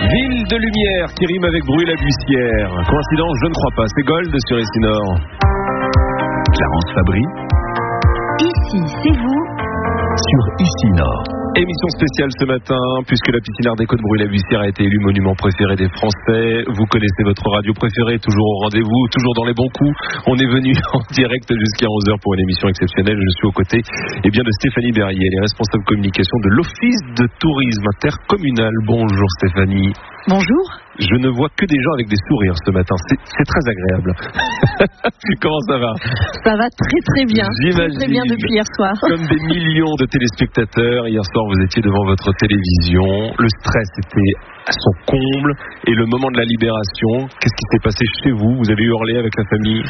Ville de lumière qui rime avec Bruy-la-Bussière. Coïncidence, je ne crois pas. C'est Gold sur Ici Nord. Clarence Fabry. Ici, c'est vous. Sur Ici Nord. Émission spéciale ce matin, puisque la piscine Art déco de Bruy-la-Bussière a été élue monument préféré des Français. Vous connaissez votre radio préférée, toujours au rendez-vous, toujours dans les bons coups. On est venu en direct jusqu'à 11h pour une émission exceptionnelle. Je suis aux côtés de Stéphanie Berrier, elle est responsable communication de l'Office de tourisme intercommunal. Bonjour Stéphanie. Bonjour. Je ne vois que des gens avec des sourires ce matin. C'est très agréable. Comment ça va? Ça va très très bien. J'imagine. Très bien depuis hier soir. Comme des millions de téléspectateurs, hier soir vous étiez devant votre télévision. Le stress était à son comble. Et le moment de la libération, qu'est-ce qui s'est passé chez vous? Vous avez hurlé avec la famille?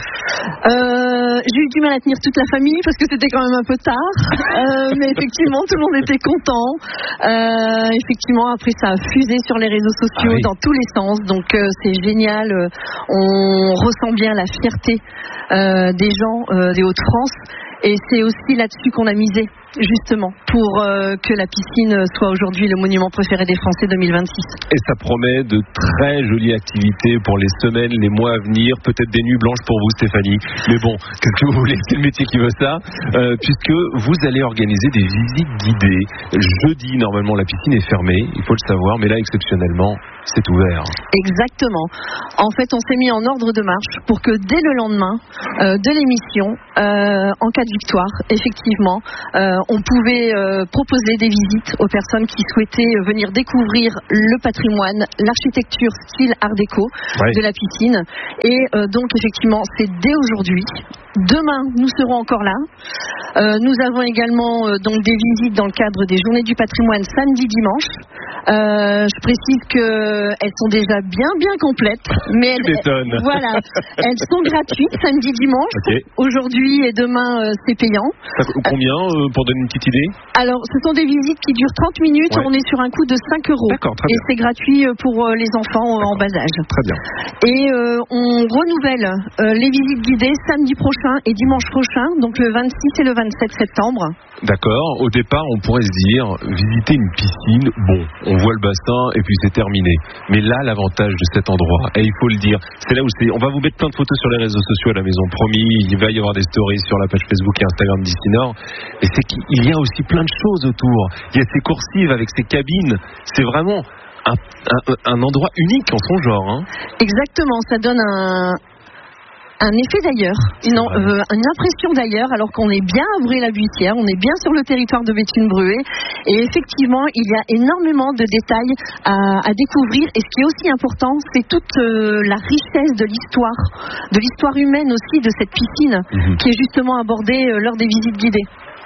J'ai eu du mal à tenir toute la famille parce que c'était quand même un peu tard. Mais effectivement, tout le monde était content. Effectivement, après ça a fusé sur les réseaux sociaux dans tous les sens. Donc c'est génial. On ressent bien la fierté des gens des Hauts-de-France. Et c'est aussi là-dessus qu'on a misé, justement, pour que la piscine soit aujourd'hui le monument préféré des Français 2026. Et ça promet de très jolies activités pour les semaines, les mois à venir, peut-être des nuits blanches pour vous Stéphanie. Mais bon, qu'est-ce que vous voulez, c'est le métier qui veut ça, puisque vous allez organiser des visites guidées. Jeudi, normalement, la piscine est fermée, il faut le savoir, mais là, exceptionnellement, c'est ouvert. Exactement. En fait, on s'est mis en ordre de marche pour que dès le lendemain de l'émission, en cas de victoire, effectivement, on pouvait proposer des visites aux personnes qui souhaitaient venir découvrir le patrimoine, l'architecture style art déco de la piscine. Et donc, effectivement, c'est dès aujourd'hui. Demain, nous serons encore là. Nous avons également donc des visites dans le cadre des Journées du patrimoine samedi, dimanche. Je précise qu'elles sont déjà bien complètes, mais voilà, elles sont gratuites samedi, dimanche. Okay. Aujourd'hui et demain, c'est payant. Combien pour donner une petite idée? Alors, ce sont des visites qui durent 30 minutes. On est sur un coût de 5 €. D'accord, très bien. Et c'est gratuit pour les enfants en bas âge. Très bien. Et on renouvelle les visites guidées samedi prochain et dimanche prochain, donc le 26 et le 27 septembre. D'accord. Au départ, on pourrait se dire, visiter une piscine, bon, on voit le bassin et puis c'est terminé. Mais là, l'avantage de cet endroit, et il faut le dire, c'est là où c'est. On va vous mettre plein de photos sur les réseaux sociaux à la maison, promis. Il va y avoir des stories sur la page Facebook et Instagram d'Ici Nord. Et c'est qu'il y a aussi plein de choses autour. Il y a ces coursives avec ces cabines. C'est vraiment un endroit unique en son genre. Hein. Exactement. Ça donne un effet d'ailleurs, une impression d'ailleurs, alors qu'on est bien à Bruy-la-Bussière, on est bien sur le territoire de Béthune-Bruay, et effectivement, il y a énormément de détails à découvrir, et ce qui est aussi important, c'est toute la richesse de l'histoire humaine aussi de cette piscine, qui est justement abordée lors des visites guidées.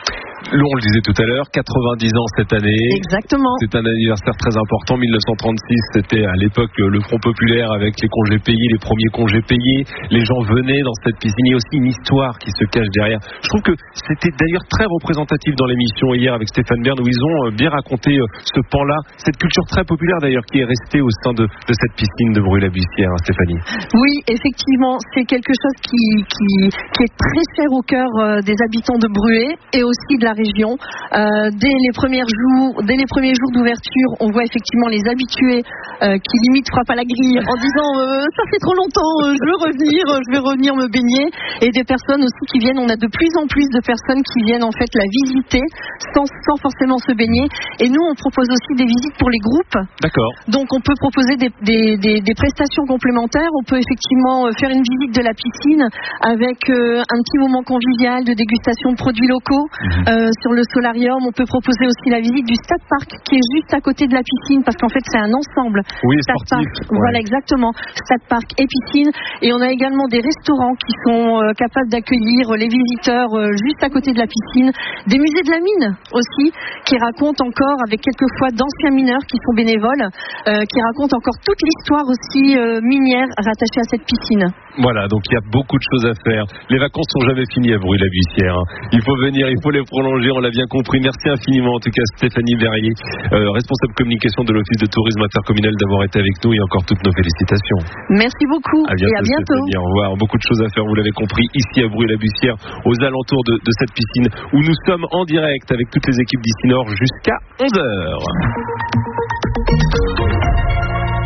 On le disait tout à l'heure, 90 ans cette année. Exactement. C'est un anniversaire très important. 1936, c'était à l'époque le Front populaire avec les congés payés, les premiers congés payés. Les gens venaient dans cette piscine. Il y a aussi une histoire qui se cache derrière. Je trouve que c'était d'ailleurs très représentatif dans l'émission hier avec Stéphane Bern, où ils ont bien raconté ce pan-là, cette culture très populaire d'ailleurs qui est restée au sein de cette piscine de Bruy-la-Bussière, hein, Stéphanie. Oui, effectivement, c'est quelque chose qui est très cher au cœur des habitants de Bruay et aussi de la région. Dès les premiers jours d'ouverture, on voit effectivement les habitués qui limite frappent à la grille en disant ça fait trop longtemps, je vais revenir me baigner, et des personnes aussi qui viennent. On a de plus en plus de personnes qui viennent en fait la visiter sans forcément se baigner, et nous on propose aussi des visites pour les groupes. D'accord. Donc on peut proposer des prestations complémentaires. On peut effectivement faire une visite de la piscine avec un petit moment convivial de dégustation de produits locaux. Sur le solarium, on peut proposer aussi la visite du Stade Parc qui est juste à côté de la piscine, parce qu'en fait c'est un ensemble. Oui, Stade sportif. Parc, voilà exactement, Stade Parc et piscine. Et on a également des restaurants qui sont capables d'accueillir les visiteurs juste à côté de la piscine. Des musées de la mine aussi, qui racontent encore, avec quelquefois d'anciens mineurs qui sont bénévoles, qui racontent encore toute l'histoire aussi minière rattachée à cette piscine. Voilà, donc il y a beaucoup de choses à faire. Les vacances sont jamais finies à Bruy-la-Bussière. Hein. Il faut venir, il faut les prolonger, on l'a bien compris. Merci infiniment en tout cas Stéphanie Berrier, responsable communication de l'Office de tourisme intercommunal, d'avoir été avec nous, et encore toutes nos félicitations. Merci beaucoup et à bientôt. Stéphanie, au revoir. Beaucoup de choses à faire, vous l'avez compris, ici à Bruy-la-Bussière, aux alentours de cette piscine où nous sommes en direct avec toutes les équipes d'Ici Nord jusqu'à 11h.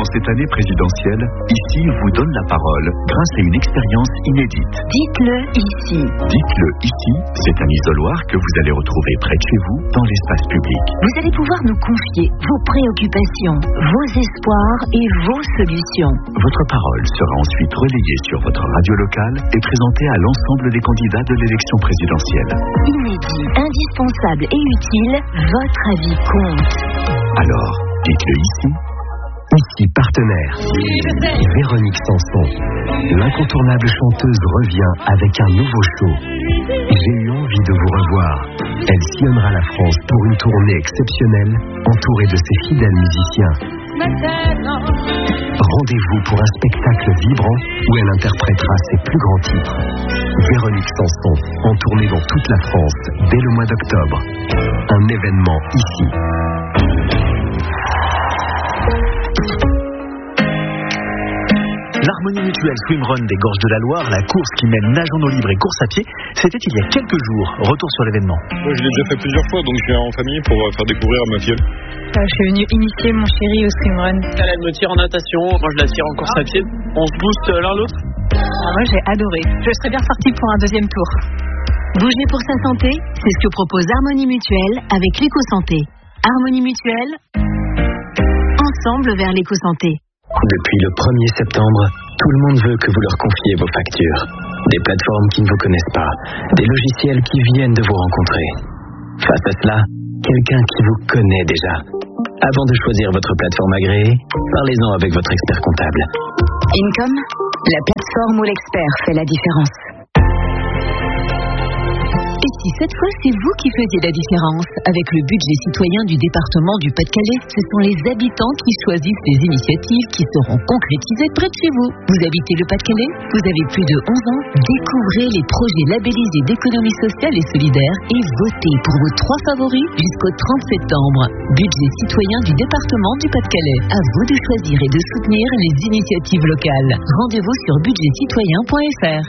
cette année présidentielle, ici vous donne la parole grâce à une expérience inédite. Dites-le ici. Dites-le ici, c'est un isoloir que vous allez retrouver près de chez vous dans l'espace public. Vous allez pouvoir nous confier vos préoccupations, vos espoirs et vos solutions. Votre parole sera ensuite relayée sur votre radio locale et présentée à l'ensemble des candidats de l'élection présidentielle. Inédit, indispensable et utile, votre avis compte. Alors, dites-le ici. Ici partenaire. Véronique Sanson. L'incontournable chanteuse revient avec un nouveau show. J'ai eu envie de vous revoir. Elle sillonnera la France pour une tournée exceptionnelle, entourée de ses fidèles musiciens. Rendez-vous pour un spectacle vibrant où elle interprétera ses plus grands titres. Véronique Sanson, en tournée dans toute la France dès le mois d'octobre. Un événement ici. L'Harmonie Mutuelle Swimrun des Gorges de la Loire, la course qui mêle nage en eau libre et course à pied, c'était il y a quelques jours. Retour sur l'événement. Moi, je l'ai déjà fait plusieurs fois, donc je viens en famille pour faire découvrir à ma filleule. Je suis venue initier mon chéri au swimrun. Elle me tire en natation, moi je la tire en course à pied. On se booste l'un l'autre. Moi j'ai adoré. Je serais bien sortie pour un deuxième tour. Bouger pour sa santé, c'est ce que propose Harmonie Mutuelle avec l'éco-santé. Harmonie Mutuelle, ensemble vers l'éco-santé. Depuis le 1er septembre, tout le monde veut que vous leur confiez vos factures. Des plateformes qui ne vous connaissent pas, des logiciels qui viennent de vous rencontrer. Face à cela, quelqu'un qui vous connaît déjà. Avant de choisir votre plateforme agréée, parlez-en avec votre expert comptable. Income, la plateforme où l'expert fait la différence. Et si cette fois c'est vous qui faisiez la différence? Avec le budget citoyen du département du Pas-de-Calais, ce sont les habitants qui choisissent les initiatives qui seront concrétisées près de chez vous. Vous habitez le Pas-de-Calais? Vous avez plus de 11 ans? Découvrez les projets labellisés d'économie sociale et solidaire et votez pour vos 3 favoris jusqu'au 30 septembre. Budget citoyen du département du Pas-de-Calais. À vous de choisir et de soutenir les initiatives locales. Rendez-vous sur budgetcitoyen.fr.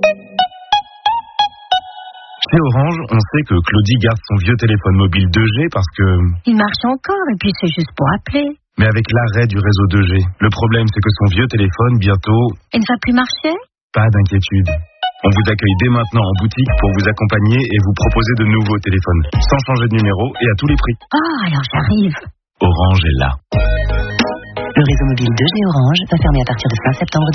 Chez Orange, on sait que Claudie garde son vieux téléphone mobile 2G parce que... Il marche encore et puis c'est juste pour appeler. Mais avec l'arrêt du réseau 2G, le problème c'est que son vieux téléphone, bientôt... Il ne va plus marcher? Pas d'inquiétude. On vous accueille dès maintenant en boutique pour vous accompagner et vous proposer de nouveaux téléphones, sans changer de numéro et à tous les prix. Ah, alors j'arrive. Orange est là. Le réseau mobile 2G Orange va fermer à partir de fin septembre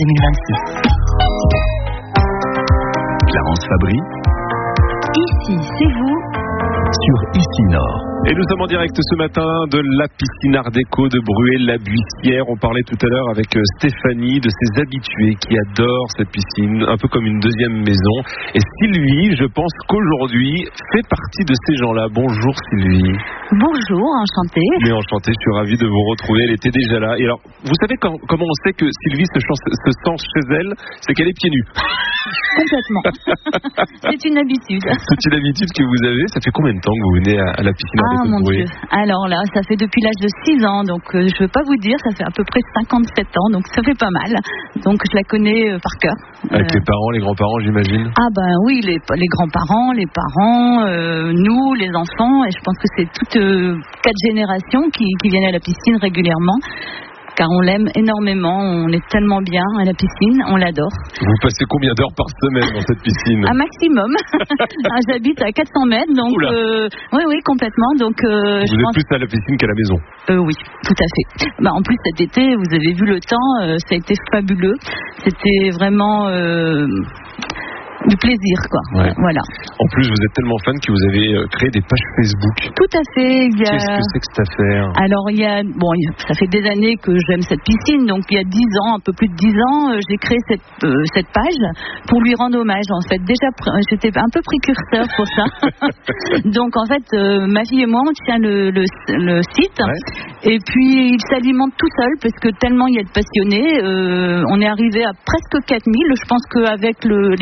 2026. Clarence Fabry. Ici, c'est vous. Sur Ici Nord. Et nous sommes en direct ce matin de la piscine Art Déco de Bruay-la-Buissière. On parlait tout à l'heure avec Stéphanie de ses habitués qui adorent cette piscine, un peu comme une deuxième maison. Et Sylvie, je pense qu'aujourd'hui, fait partie de ces gens-là. Bonjour Sylvie. Bonjour, enchantée. Mais enchantée, je suis ravi de vous retrouver. Elle était déjà là. Et alors, vous savez comment on sait que Sylvie se sent chez elle? C'est qu'elle est pieds nus. Complètement. C'est une habitude. C'est une habitude que vous avez. Ça fait combien de temps que vous venez à la piscine Art Déco de Bruay? Dieu. Alors là, ça fait depuis l'âge de 6 ans. Donc, je ne veux pas vous dire, ça fait à peu près 57 ans. Donc, ça fait pas mal. Donc, je la connais par cœur. Avec les parents, les grands-parents, j'imagine? Ah ben oui, les grands-parents, les parents, nous, les enfants. Et je pense que c'est toutes 4 générations qui viennent à la piscine régulièrement. Car on l'aime énormément, on est tellement bien à la piscine, on l'adore. Vous passez combien d'heures par semaine dans cette piscine? Un maximum. J'habite à 400 mètres, donc oui, complètement. Donc, vous êtes plus à la piscine qu'à la maison? Oui, tout à fait. En plus, cet été, vous avez vu le temps, ça a été fabuleux. C'était vraiment... du plaisir, quoi. Ouais. Voilà. En plus, vous êtes tellement fan que vous avez créé des pages Facebook. Tout à fait. Qu'est-ce que c'est que cette affaire? Alors, ça fait des années que j'aime cette piscine. Donc, il y a 10 ans, un peu plus de 10 ans, j'ai créé cette page pour lui rendre hommage. En fait, déjà, j'étais un peu précurseur pour ça. Donc, en fait, ma fille et moi, on tient le site. Ouais. Et puis, il s'alimente tout seul parce que tellement il y a de passionnés. On est arrivé à presque 4000. Je pense qu'avec l'émission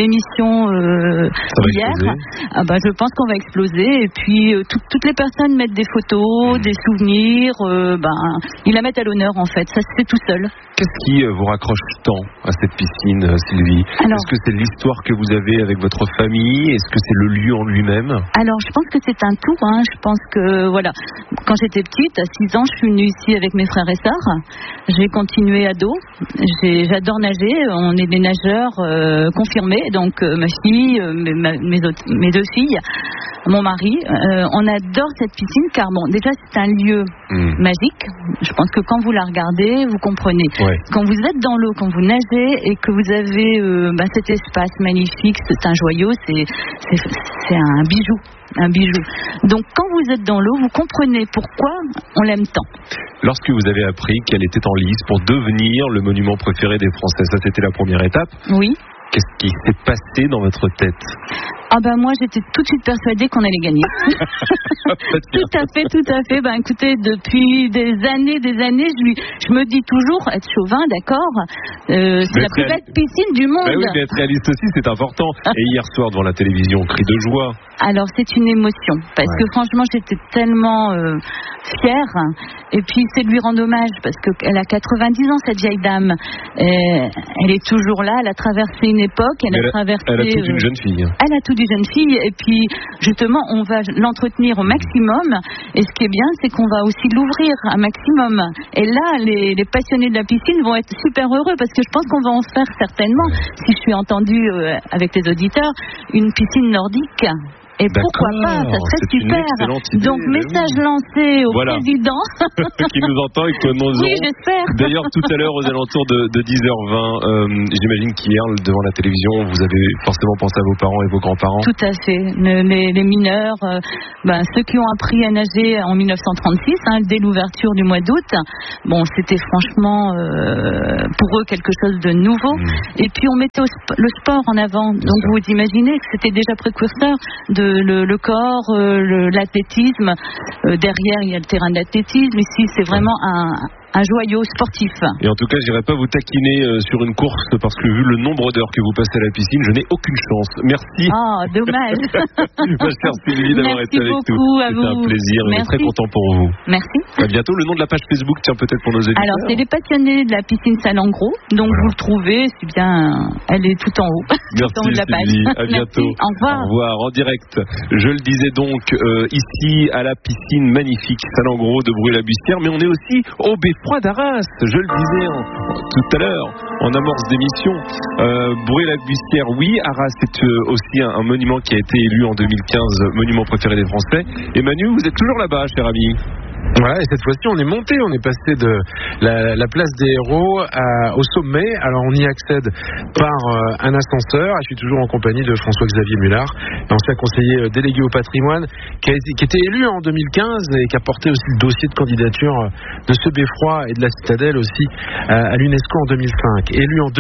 l'émission hier, je pense qu'on va exploser. Et puis toutes les personnes mettent des photos, des souvenirs, ils la mettent à l'honneur en fait. Ça se fait tout seul. Qu'est-ce qui vous raccroche tant à cette piscine, Sylvie? Est-ce que c'est l'histoire que vous avez avec votre famille? Est-ce que c'est le lieu en lui-même? Alors, je pense que c'est un tout. Je pense que, voilà, quand j'étais petite, à 6 ans, je suis venue ici avec mes frères et sœurs. J'ai continué ado. J'adore nager. On est des nageurs confirmés. Donc, ma fille, mes 2 filles, mon mari, on adore cette piscine car, déjà, c'est un lieu magique. Je pense que quand vous la regardez, vous comprenez. Ouais. Quand vous êtes dans l'eau, quand vous nagez et que vous avez cet espace magnifique, c'est un joyau, c'est un bijou. Un bijou. Donc quand vous êtes dans l'eau, vous comprenez pourquoi on l'aime tant. Lorsque vous avez appris qu'elle était en lice pour devenir le monument préféré des Français, ça c'était la première étape. Oui. Qu'est-ce qui s'est passé dans votre tête? Moi j'étais tout de suite persuadée qu'on allait gagner. Tout à fait. Écoutez, depuis des années, je me dis toujours, être chauvin, d'accord, c'est la plus belle piscine du monde. Oui, mais être réaliste aussi, c'est important. Et hier soir devant la télévision, cri de joie. Alors c'est une émotion, parce que franchement j'étais tellement fière, et puis c'est de lui rendre hommage, parce qu'elle a 90 ans cette vieille dame, elle est toujours là, elle a traversé une époque, elle a tout d'une jeune fille. Elle a tout d'une jeune fille, et puis justement on va l'entretenir au maximum, et ce qui est bien c'est qu'on va aussi l'ouvrir un maximum, et là les passionnés de la piscine vont être super heureux, parce que je pense qu'on va en faire certainement, si je suis entendue avec les auditeurs, une piscine nordique. Et pourquoi pas, ça serait super. Donc message lancé au président qui nous entend et que nous oui, j'espère. D'ailleurs tout à l'heure aux alentours de 10h20, j'imagine qu'hier devant la télévision vous avez forcément pensé à vos parents et vos grands-parents. Tout à fait, les mineurs, ceux qui ont appris à nager en 1936, dès l'ouverture du mois d'août. C'était franchement pour eux quelque chose de nouveau. Et puis on mettait le sport en avant. Donc vous imaginez que c'était déjà précurseur de le corps, l'athlétisme. Derrière, il y a le terrain d'athlétisme. Ici, c'est vraiment un joyau sportif. Et en tout cas, je n'irai pas vous taquiner sur une course parce que vu le nombre d'heures que vous passez à la piscine, je n'ai aucune chance. Merci. Dommage. Ma chère Sylvie d'avoir été avec nous. C'était un plaisir. On est très content pour vous. Merci. À bientôt. Le nom de la page Facebook, tiens, peut-être pour nos auditeurs. Alors, c'est les passionnés de la piscine Salengro. Donc, vous le trouvez, c'est bien. Elle est tout en haut. Merci tout en haut de la page. Sylvie. À bientôt. Merci. Au revoir. Au revoir. En direct. Je le disais donc ici à la piscine magnifique Salengro de Bruy-la-Bussière, mais on est aussi au Beffroi d'Arras. Je le disais tout à l'heure en amorce d'émission. Bruy-la-Bussière, oui. Arras est aussi un monument qui a été élu en 2015 monument préféré des Français. Et Manu, vous êtes toujours là-bas, cher ami. Voilà, et cette fois-ci on est monté, on est passé de la place des Héros au sommet. Alors on y accède par un ascenseur. Je suis toujours en compagnie de François-Xavier Mullard, ancien conseiller délégué au patrimoine, qui était élu en 2015 et qui a porté aussi le dossier de candidature de ce beffroi et de la citadelle aussi à l'UNESCO en 2005. Élu en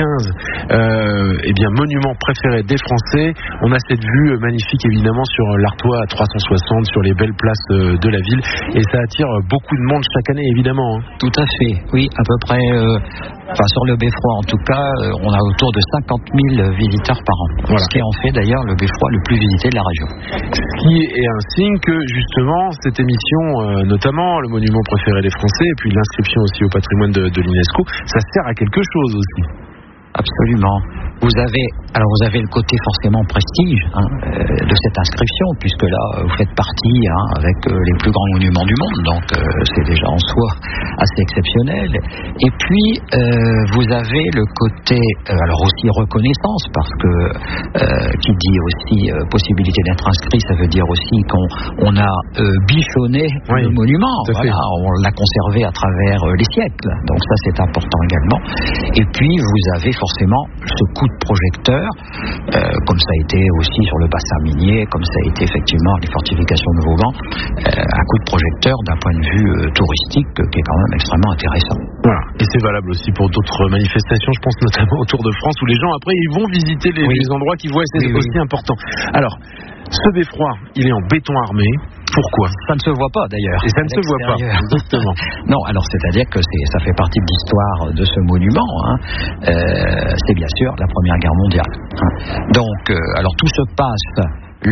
2015, monument préféré des Français. On a cette vue magnifique évidemment sur l'Artois à 360, sur les belles places de la ville, et ça attire beaucoup de monde chaque année évidemment. Tout à fait, oui, à peu près sur le beffroi en tout cas, on a autour de 50 000 visiteurs par an. Voilà. Ce qui en fait d'ailleurs le beffroi le plus visité de la région. Ce qui est un signe que justement cette émission, notamment le monument préféré des Français et puis l'inscription aussi au patrimoine de l'UNESCO, ça sert à quelque chose aussi. Absolument. Vous avez le côté forcément prestige de cette inscription, puisque là vous faites partie avec les plus grands monuments du monde, donc c'est déjà en soi assez exceptionnel. Et puis vous avez le côté aussi reconnaissance, parce que qui dit aussi possibilité d'être inscrit, ça veut dire aussi qu'on a bichonné le monument. Voilà, on l'a conservé à travers les siècles, donc ça c'est important également. Et puis vous avez forcément ce coup de projecteur, comme ça a été aussi sur le bassin minier, comme ça a été effectivement les fortifications de Vauban, un coup de projecteur d'un point de vue touristique qui est quand même extrêmement intéressant. Voilà, et c'est valable aussi pour d'autres manifestations, je pense notamment au Tour de France, où les gens après ils vont visiter les endroits qu'ils voient, et c'est aussi important. Alors, ce beffroi, il est en béton armé. Pourquoi? Ça ne se voit pas d'ailleurs. Et ça ne se voit pas, exactement. Non, alors c'est-à-dire que ça fait partie de l'histoire de ce monument. C'est bien sûr la Première Guerre mondiale. Donc, alors tout se passe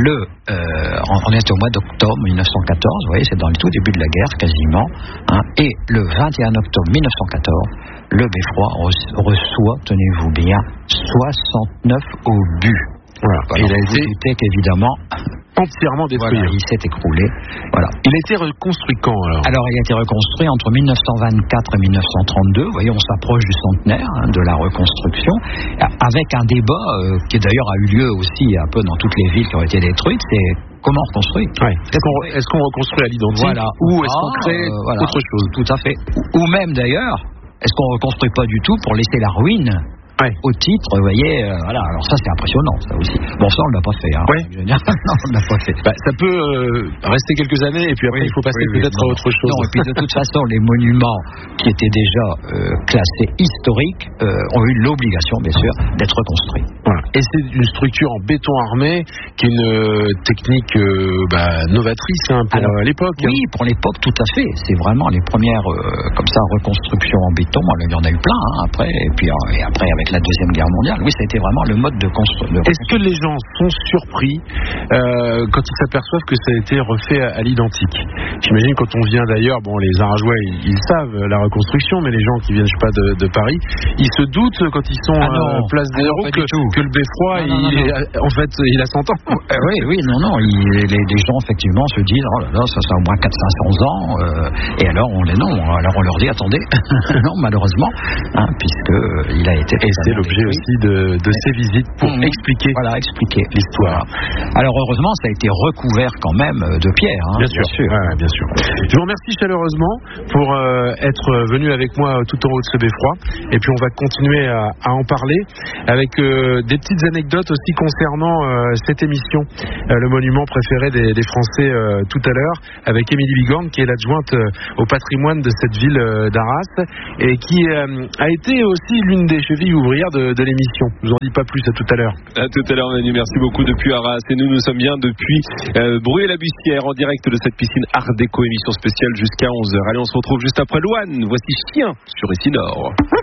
on est au mois d'octobre 1914, vous voyez, c'est dans le tout début de la guerre quasiment. Et le 21 octobre 1914, le Beffroi reçoit, tenez-vous bien, 69 obus. Voilà. Il a été qu'évidemment entièrement détruit. Voilà, il s'est écroulé. Voilà. Il a été reconstruit quand alors il a été reconstruit entre 1924 et 1932. Vous voyez, on s'approche du centenaire de la reconstruction, avec un débat qui d'ailleurs a eu lieu aussi un peu dans toutes les villes qui ont été détruites. C'est comment on reconstruit. Est-ce qu'on reconstruit à l'identique, voilà, ou est-ce qu'on crée autre chose? Tout à fait. Ou même d'ailleurs, est-ce qu'on reconstruit pas du tout pour laisser la ruine? Au titre, vous voyez, voilà. Alors ça, c'est impressionnant, ça aussi. Bon, ça, on l'a pas fait. Non, on l'a pas fait. Ça peut rester quelques années, et puis après, il faut passer peut-être à autre chose. Non, et puis de toute façon, les monuments qui étaient déjà classés historiques ont eu l'obligation, bien sûr, d'être reconstruits. Voilà. Et c'est une structure en béton armé, qui est une technique novatrice pour l'époque. Oui, pour l'époque, tout à fait. C'est vraiment les premières, comme ça, reconstructions en béton. Il y en a eu plein après, et puis après avec la Deuxième Guerre mondiale. Oui, ça a été vraiment le mode de construction. Est-ce que les gens sont surpris quand ils s'aperçoivent que ça a été refait à l'identique? J'imagine quand on vient d'ailleurs, les Arageois, ils savent la reconstruction, mais les gens qui viennent, de Paris, ils se doutent quand ils sont place des Héros que le Beffroi, il a 100 ans. Oui, non. Les gens, effectivement, se disent, oh là là, ça a au moins 400-500 ans, et alors on leur dit, attendez, non, malheureusement, puisque il a été... Et c'est l'objet aussi de ces visites pour expliquer l'histoire. Alors heureusement, ça a été recouvert quand même de pierre. Bien sûr. Bien sûr. Je vous remercie chaleureusement pour être venu avec moi tout en haut de ce Beffroi. Et puis on va continuer à en parler avec des petites anecdotes aussi concernant cette émission, le monument préféré des Français tout à l'heure, avec Émilie Bigorne, qui est l'adjointe au patrimoine de cette ville d'Arras et qui a été aussi l'une des chevilles ouvrière de l'émission. Je vous en dis pas plus, à tout à l'heure. À tout à l'heure, Manu, merci beaucoup depuis Arras. Et nous sommes bien depuis Bruay-la-Bussière, en direct de cette piscine Art Déco, émission spéciale jusqu'à 11h. Allez, on se retrouve juste après Louane. Voici Chien sur Ici Nord.